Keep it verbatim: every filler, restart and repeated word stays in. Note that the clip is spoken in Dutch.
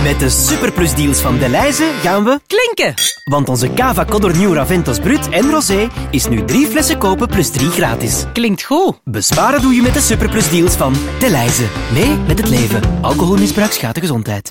Met de superplusdeals van Delhaize gaan we klinken. Want onze Cava Codor Nieuw Raventos Brut en Rosé is nu drie flessen kopen plus drie gratis. Klinkt goed. Besparen doe je met de superplusdeals van Delhaize. Mee met het leven. Alcoholmisbruik schaadt de gezondheid.